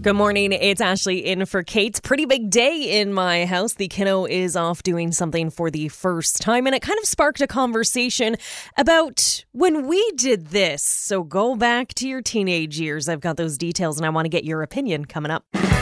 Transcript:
Good morning. It's Ashley in for Kate. Pretty big day in my house. The kiddo is off doing something for the first time, and it kind of sparked a conversation about when we did this. So go back to your teenage years. I've got those details, and I want to get your opinion coming up.